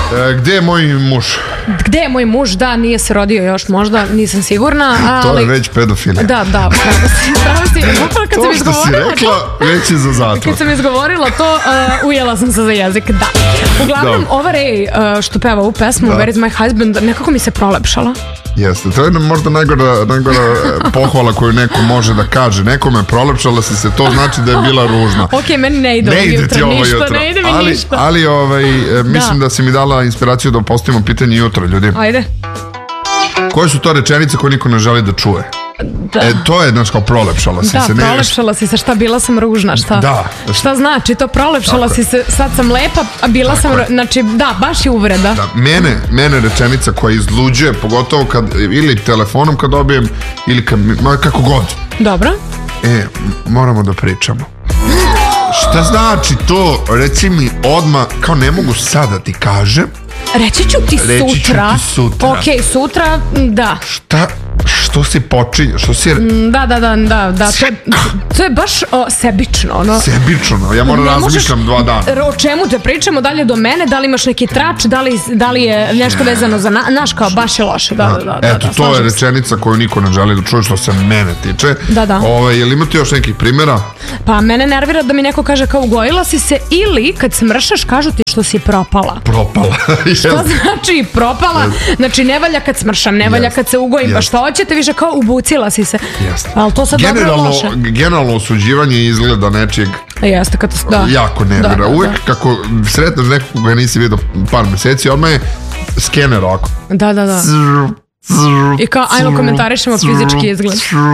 Gde je moj muž? Gde je moj muž? Da, nije se rodio još možda, nisam sigurna. Ali... To je već pedofilija. Da, pravo si. To što si rekla, već je za zatvor. Kad sam izgovorila to, ujela sam se za jezik, da. Uglavnom, ova Ray što peva ovu pesmu, Where is my husband, nekako mi se prolepšala. Jeste, to je možda najgora pohvala koju neko može da kaže. Nekome prolepšala si se, to znači da je bila ružna. Ok, meni ne ide ovo jutro, ne ide mi ništa. Ali mislim da si mi dala inspiraciju da postavimo pitanje jutro, ljudi. Ajde. Koje su to rečenice koje niko ne želi da čuje? To je, znači, kao prolepšala si se. Da, prolepšala si se, šta, bila sam ružna, šta? Da. Šta znači to, prolepšala si se, sad sam lepa, a bila sam, znači, da, baš je uvreda. Da, mene rečenica koja izluđuje, pogotovo kad, ili telefonom kad dobijem, ili kako god. Dobro. Moramo da pričamo. Šta znači to, reci mi odmah, kao ne mogu sad da ti kažem. Reći ću ti sutra. Ok, sutra, da. Što si počinje? Da. To je baš sebično, ono. Sebično, ja moram razmišljam 2 dana. O čemu te pričamo, da li je do mene, da li imaš neki trač, da li je nešto vezano za naš, kao baš je loše. Eto, to je rečenica koju niko ne želi da čuje što se mene tiče. Da. Jel imate još nekih primjera? Pa mene nervira da mi neko kaže kao ugojila si se, ili kad smršaš kažu ti što si propala. Propala. Što znači propala? Znači ne valja kad smršam, ne valja kad se ugojim, pa što hoćete više kao ubucila si se. Ali to sad dobro ili loše? Generalno osuđivanje izgleda nečijeg jako nervira. Uvijek kako sretnaš nekog koga nisi vidio par meseci, odmah je skener ovako. Da. I kao, ajmo komentarišemo fizički izgled.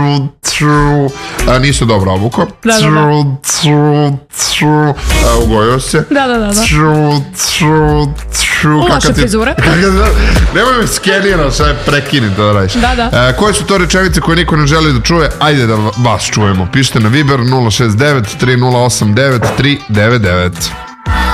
Nisu dobro obuko. Ugojio se. Da. Loša frizura. Nemoj me skenira, sad prekini to da radiš. Da. Koje su to rečenice koje niko ne želi da čuje? Ajde da vas čujemo. Pišite na Viber 069 3089 399.